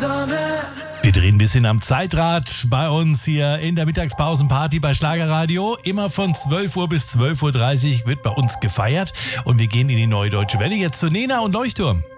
Wir drehen ein bisschen am Zeitrad bei uns hier in der Mittagspausenparty bei Schlagerradio. Immer von 12 Uhr bis 12.30 Uhr wird bei uns gefeiert. Und wir gehen in die Neue Deutsche Welle jetzt zu Nena und Leuchtturm.